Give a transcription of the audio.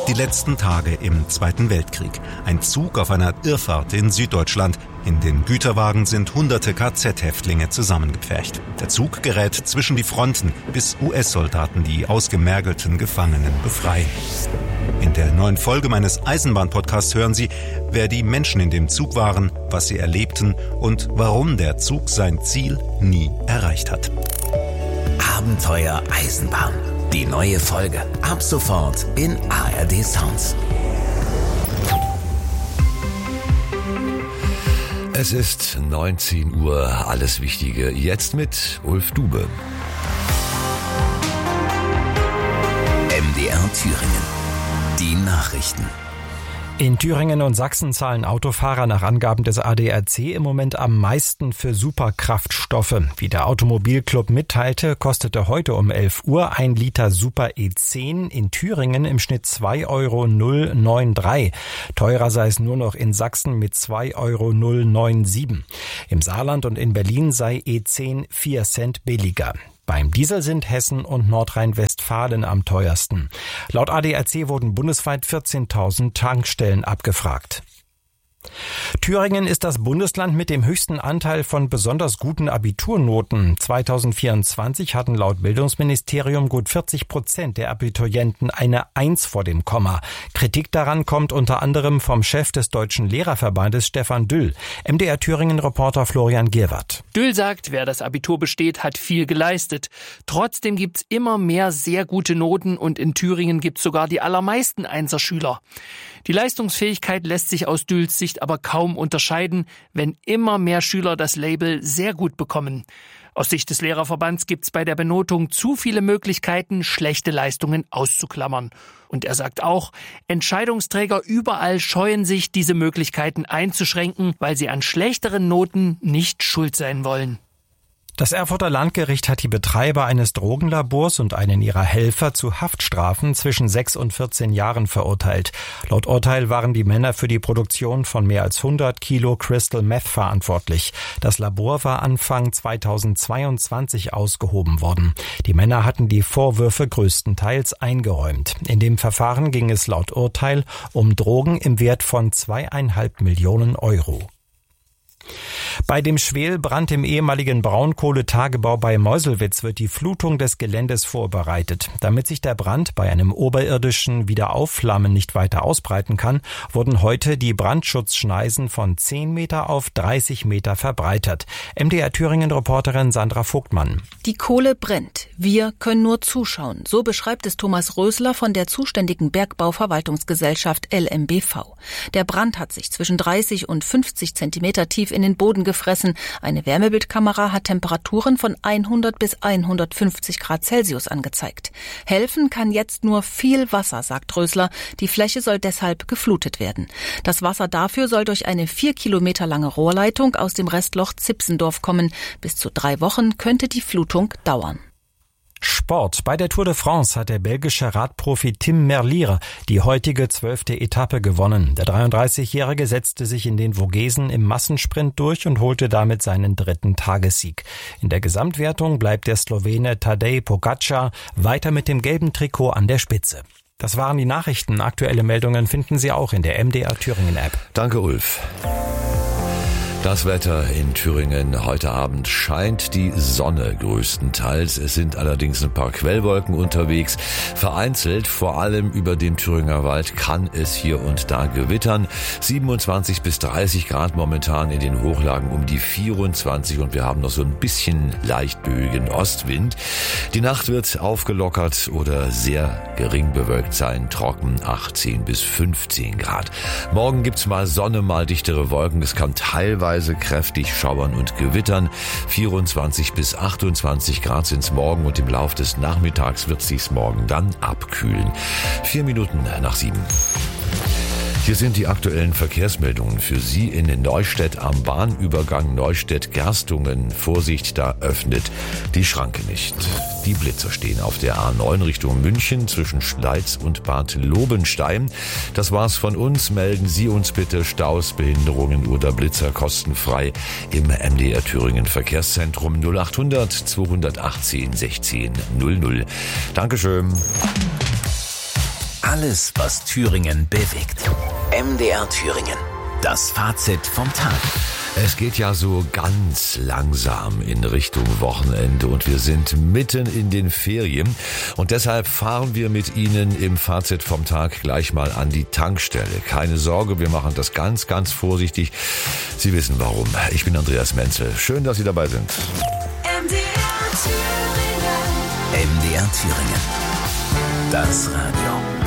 Die letzten Tage im Zweiten Weltkrieg. Ein Zug auf einer Irrfahrt in Süddeutschland. In den Güterwagen sind hunderte KZ-Häftlinge zusammengepfercht. Der Zug gerät zwischen die Fronten, bis US-Soldaten die ausgemergelten Gefangenen befreien. In der neuen Folge meines Eisenbahn-Podcasts hören Sie, wer die Menschen in dem Zug waren, was sie erlebten und warum der Zug sein Ziel nie erreicht hat. Abenteuer Eisenbahn. Die neue Folge ab sofort in ARD Sounds. Es ist 19 Uhr, alles Wichtige jetzt mit Ulf Dube. MDR Thüringen. Die Nachrichten. In Thüringen und Sachsen zahlen Autofahrer nach Angaben des ADAC im Moment am meisten für Superkraftstoffe. Wie der Automobilclub mitteilte, kostete heute um 11 Uhr ein Liter Super E10 in Thüringen im Schnitt 2,093 €. Teurer sei es nur noch in Sachsen mit 2,097 €. Im Saarland und in Berlin sei E10 4 Cent billiger. Beim Diesel sind Hessen und Nordrhein-Westfalen am teuersten. Laut ADAC wurden bundesweit 14.000 Tankstellen abgefragt. Thüringen ist das Bundesland mit dem höchsten Anteil von besonders guten Abiturnoten. 2024 hatten laut Bildungsministerium gut 40% der Abiturienten eine 1 vor dem Komma. Kritik daran kommt unter anderem vom Chef des Deutschen Lehrerverbandes Stefan Düll. MDR Thüringen-Reporter Florian Gierwart. Düll sagt, wer das Abitur besteht, hat viel geleistet. Trotzdem gibt's immer mehr sehr gute Noten und in Thüringen gibt's sogar die allermeisten Einserschüler. Die Leistungsfähigkeit lässt sich aus Dülls Sicht aber kaum unterscheiden, wenn immer mehr Schüler das Label sehr gut bekommen. Aus Sicht des Lehrerverbands gibt's bei der Benotung zu viele Möglichkeiten, schlechte Leistungen auszuklammern. Und er sagt auch, Entscheidungsträger überall scheuen sich, diese Möglichkeiten einzuschränken, weil sie an schlechteren Noten nicht schuld sein wollen. Das Erfurter Landgericht hat die Betreiber eines Drogenlabors und einen ihrer Helfer zu Haftstrafen zwischen 6 und 14 Jahren verurteilt. Laut Urteil waren die Männer für die Produktion von mehr als 100 Kilo Crystal Meth verantwortlich. Das Labor war Anfang 2022 ausgehoben worden. Die Männer hatten die Vorwürfe größtenteils eingeräumt. In dem Verfahren ging es laut Urteil um Drogen im Wert von 2,5 Millionen €. Bei dem Schwelbrand im ehemaligen Braunkohletagebau bei Meuselwitz wird die Flutung des Geländes vorbereitet. Damit sich der Brand bei einem oberirdischen Wiederaufflammen nicht weiter ausbreiten kann, wurden heute die Brandschutzschneisen von 10 Meter auf 30 Meter verbreitert. MDR Thüringen-Reporterin Sandra Vogtmann. Die Kohle brennt. Wir können nur zuschauen. So beschreibt es Thomas Rösler von der zuständigen Bergbauverwaltungsgesellschaft LMBV. Der Brand hat sich zwischen 30 und 50 Zentimeter tief in den Boden gefressen. Eine Wärmebildkamera hat Temperaturen von 100 bis 150 Grad Celsius angezeigt. Helfen kann jetzt nur viel Wasser, sagt Rösler. Die Fläche soll deshalb geflutet werden. Das Wasser dafür soll durch eine 4 Kilometer lange Rohrleitung aus dem Restloch Zipsendorf kommen. Bis zu 3 Wochen könnte die Flutung dauern. Sport. Bei der Tour de France hat der belgische Radprofi Tim Merlier die heutige 12. Etappe gewonnen. Der 33-Jährige setzte sich in den Vogesen im Massensprint durch und holte damit seinen 3. Tagessieg. In der Gesamtwertung bleibt der Slowene Tadej Pogačar weiter mit dem gelben Trikot an der Spitze. Das waren die Nachrichten. Aktuelle Meldungen finden Sie auch in der MDR Thüringen App. Danke, Ulf. Das Wetter in Thüringen heute Abend scheint die Sonne größtenteils. Es sind allerdings ein paar Quellwolken unterwegs. Vereinzelt, vor allem über den Thüringer Wald, kann es hier und da gewittern. 27 bis 30 Grad momentan in den Hochlagen um die 24 und wir haben noch so ein bisschen leicht böigen Ostwind. Die Nacht wird aufgelockert oder sehr gering bewölkt sein, trocken 18 bis 15 Grad. Morgen gibt's mal Sonne, mal dichtere Wolken. Es kann teilweise kräftig schauern und gewittern. 24 bis 28 Grad sind's morgen und im Lauf des Nachmittags wird sich's morgen dann abkühlen. 4 Minuten nach 7. Hier sind die aktuellen Verkehrsmeldungen für Sie in Neustädt am Bahnübergang Neustädt-Gerstungen. Vorsicht, da öffnet die Schranke nicht. Die Blitzer stehen auf der A9 Richtung München zwischen Schleiz und Bad Lobenstein. Das war's von uns. Melden Sie uns bitte Staus, Behinderungen oder Blitzer kostenfrei im MDR Thüringen Verkehrszentrum 0800 218 16 00. Dankeschön. alles, was Thüringen bewegt. MDR Thüringen. Das Fazit vom Tag. Es geht ja so ganz langsam in Richtung Wochenende und wir sind mitten in den Ferien und deshalb fahren wir mit Ihnen im Fazit vom Tag gleich mal an die Tankstelle. Keine Sorge, wir machen das ganz, ganz vorsichtig. Sie wissen warum. Ich bin Andreas Menzel. Schön, dass Sie dabei sind. MDR Thüringen. MDR Thüringen. Das Radio.